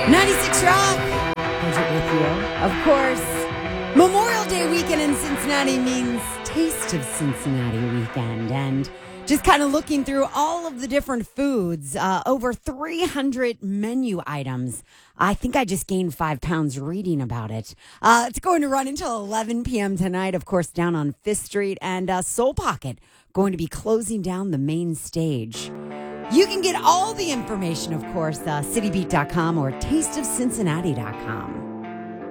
96 Rock. Bridget with you. Of course, Memorial Day weekend in Cincinnati means Taste of Cincinnati weekend. And just kind of looking through all of the different foods, over 300 menu items. I think I just gained 5 pounds reading about it. It's going to run until 11 p.m. tonight, of course, down on 5th Street. And Soul Pocket going to be closing down the main stage. You can get all the information, of course, citybeat.com or tasteofcincinnati.com.